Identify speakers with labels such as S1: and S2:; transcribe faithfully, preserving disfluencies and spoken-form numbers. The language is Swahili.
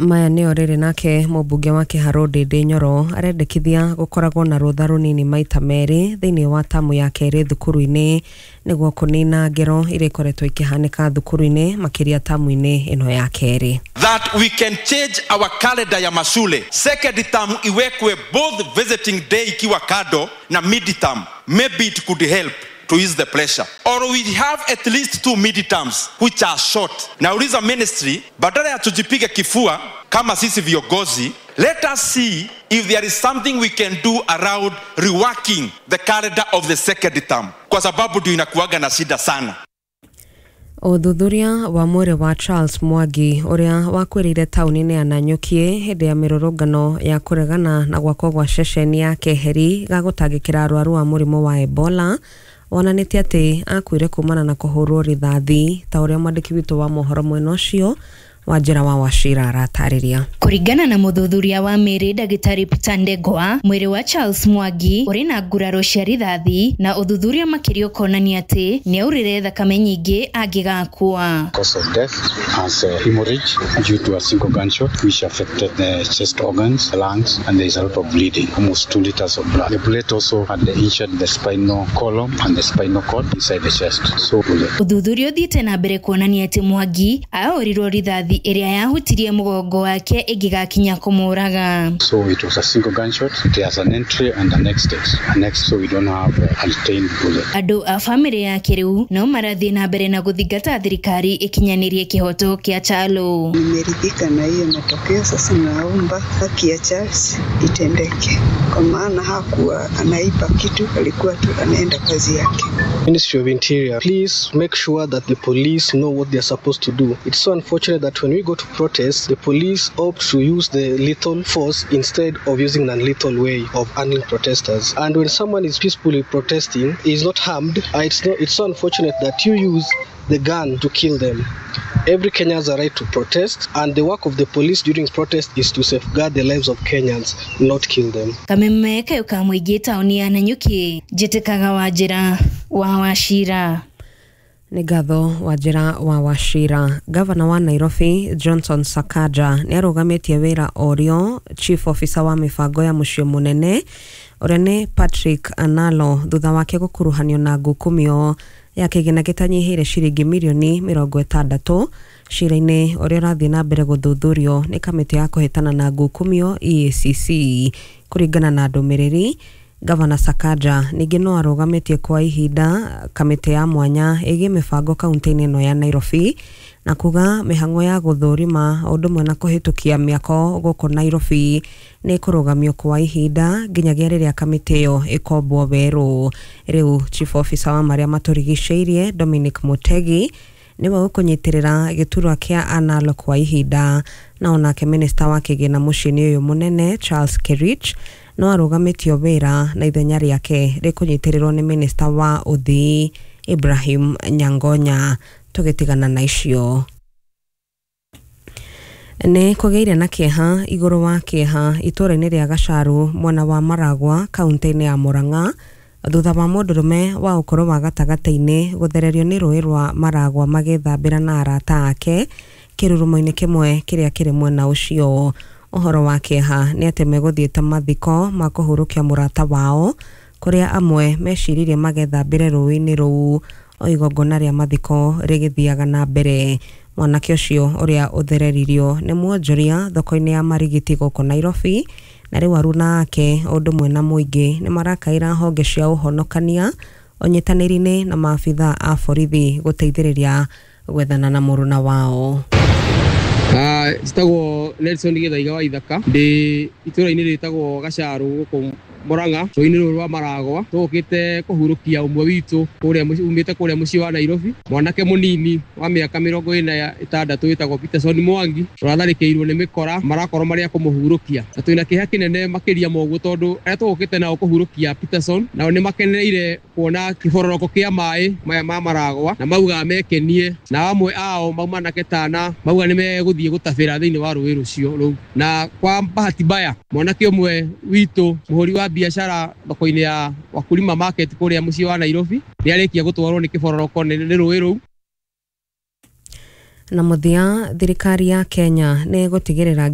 S1: Maya nĩ orĩrĩ nake mũmbunge wa Kĩharũ Ndĩndĩ Nyoro arendekithia gũkoragwo na rũtha rũnini maita merĩ thĩinĩ wa tamu ya kerĩ thukuru-inĩ nĩguo kũnina ngero iria ikoretwo ikĩhanĩka thukuru-inĩ makĩria tamu-inĩ ĩno ya kerĩ.
S2: That we can change our calendar ya mashule. Second term iwekwe both visiting day ikiwa kado na mid term. Maybe it could help to ease the pressure. Or we have at least two mid-terms which are short. Nauliza ministry, badala ya tujipige kifua kama sisi viongozi, let us see if there is something we can do around reworking the calendar of the second term. Kwa sababu ndio inakuaga na shida sana.
S1: Uthuthuria wa mwĩrĩ wa Charles Mwangi ũrĩa wakwĩrĩire taũni-inĩ ya Nanyuki hĩndĩ ya mĩrũrũngano ya kũregana na gwakwo gwa ceceni ya Keheri ga gũtangĩkĩra arwaru wa mũrimũ wa Ebola wonanĩtie atĩ akuire kumana na kũhũrwo rithathi ta ũrĩa mwandĩki witũ wa mohoro mwena ũcio Wanjira wa Wachira aratarĩria.
S3: Kuringana na muthuthuria wa mĩrĩ Dagitari Peter Ndegwa, mwĩrĩ wa Charles Mwangi ũrĩ na nguraro cia rithathi na uthuthuria makĩria ũkonania atĩ nĩ aurire thakame nyingĩ angĩgakua.
S4: Cause of death as a hemorrhage due to a single gunshot which affected the chest organs, the lungs, and there is a lot of bleeding, almost two liters of blood. The bullet also had injured the spinal column and the spinal cord inside the chest. So
S3: uthuthuria ũthiĩte na mbere kuonania atĩ Mwangi aũrirwo rithathi area yahutirie mugongo wake ĩngĩgakinya kũmũraga.
S4: So it was a single gunshot. It has an entry and an exit. An exit, so we don't have a retained bullet.
S3: Andũ a family yake rĩu no marathiĩ na mbere na gũthingata thirikari ikinyanĩrie kĩhoto kĩa Chalo.
S5: Nimeridhika na hiyo matokeo, sasa naomba haki ya Charles itendeke kwa maana hakuwa anaiba kitu, alikuwa tu anaenda kazi yake.
S6: Ministry of Interior, please make sure that the police know what they are supposed to do. It's so unfortunate that when we go to protest, the police opt to use the lethal force instead of using a non-lethal way of handling protesters. And when someone is peacefully protesting, is not harmed, it's not, it's so unfortunate that you use the gun to kill them. Every Kenyan has a right to protest, and the work of the police during protest is to safeguard the lives of Kenyans, not kill them.
S3: Kameme kayuka mwigi tauni ya Nanyuki, Jitikaga Wanjira wa Wachira.
S1: Nĩ ngatho Wanjira wa Wachira. Gavana wa Nairobi Johnson Sakaja nĩ arũgamĩtie wĩra ũrĩo Chief Officer wa mĩbango ya mũciĩ mũnene ũrĩa nĩ Patrick Analo thutha wake gũkuruhanio na ngukumio ya kĩgĩna gĩtanyihĩire ciringi mirioni mĩrongo ĩtandatũ cira-inĩ ũrĩa ũrathiĩ na mbere gũthuthurio nĩ kamĩtĩ ya kũhĩtana na ngukumio E A C C. Kũringana na ndũmĩrĩri, Gavana Sakaja ningĩ no arũgamĩtie kwa ihinda kamĩtĩ ya mwanya ĩgiĩ mĩbango kaunti-inĩ ĩno ya Nairobi na kuga mĩhang'o ya gũthũrima ũndũ ũmwe na kũhĩtũkia mĩako gũkũ Nairobi nĩ kũrũgamio kwa ihinda nginyagia rĩrĩa kamĩtĩ ĩyo ĩkombwo werũ. Rĩu Chief Officer wa marĩa matũrigicĩirie Dominic Mutegi nĩwe ũkũnyitĩrĩra gĩturwa kĩa Analo kwa ihinda, na onake Minister wa kĩgĩna mũciĩ-inĩ ũyũ mũnene Charles Kerich no arũgamĩtio wĩra na ithenya rĩake rĩkũnyitĩrĩrwo nĩ Minister wa ũthii Ibrahim Nyangonya. Tũgĩtigana na icio, nĩ kũgĩire na kĩeha igũrũ wa kĩeha itũũra-inĩ rĩa Gacharu mwena wa Maragwa kaunti-inĩ ya Murang'a thutha wa mũndũrũme wa ũkũrũ wa gatagatĩ-inĩ gũthererio nĩ rũĩ rwa Maragwa magĩthambĩra na arata ake kĩrurumo-inĩ kĩmwe kĩrĩa kĩrĩ mwena ũcio. Ũhoro wa kĩeha nĩ atĩ megũthiĩte mathiko ma kũhurũkia mũrata wao kũrĩa amwe meciririe magethambĩre rũĩ-inĩ rũu o igongona rĩa mathiko rĩgĩthiaga na mbere. Mwanake ũcio ũrĩa ũthereririo nĩ mwonjoria thoko-inĩ ya marigiti gũkũ Nairobi, na rĩu aruna ake ũndũ ũmwe na mũingĩ nĩ marakaĩra honge cia ũhonokania ũnyitanĩri-inĩ na maabitha a borithi gũteithĩrĩria gwethana na mũruna wao.
S7: Ah, jitagwo Nelson Githaiga wa Ithaka, ndi itũra-inĩ rĩtagwo Gacharu gũkũ Murang'a rũĩ-inĩ rũrũ rwa Maragwa. Tũkĩte kũhurũkia ũmwe witũ kũrĩa umĩte kũrĩa mũciĩ wa Nairobi, mwanake mũnini wa mĩaka mĩrongo ĩna na ĩtandatũ wĩtagwo Peterson Mwangi, ũratharĩkĩirwo nĩ mĩkora marakorwo marĩa kũmũhurũkia, na twĩna kĩeha kĩnene makĩria moguo tondũ arĩa tũgũkĩte nao kũhurũkia Peterson nao nĩ makenereire kuona kĩbororoko kĩa maĩ maya ma Maragwa na mauga mekenie, na amwe ao mauma na ketana mauga nĩ megũthiĩ gũtabĩra thĩinĩ wa rũĩ rũcio rũu. Na kwa bahati mbaya mwanake ũmwe witũ mũhũri wa biashara thoko-inĩ ya Wakulima Market kũrĩa mũciĩ wa Nairobi nĩ arĩkia gũtwarwo nĩ kĩbororoko nĩ rũĩ rũu.
S1: Na mũthia thirikari ya Kenya nĩ gũtigĩrĩra